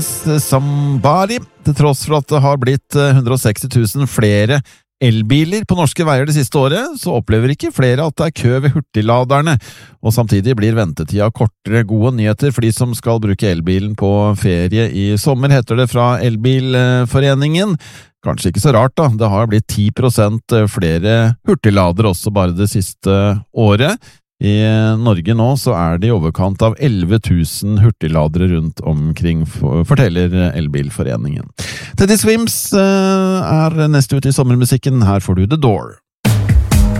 Somebody. Til tross for at det har blitt 160 000 flere elbiler på norske veier det siste året, så opplever ikke flere at det er kø ved hurtigladerne, og samtidig blir ventetida kortere. Gode nyheter for de som skal bruke elbilen på ferie i sommer, heter det fra Elbilforeningen. Kanskje ikke så rart da, det har blitt 10% flere hurtigladere også bare det siste året. I Norge nå så er det i overkant av 11 000 hurtigladere rundt omkring, forteller Elbilforeningen. Teddy Swims er neste ut i sommermusikken. Her får du The Door.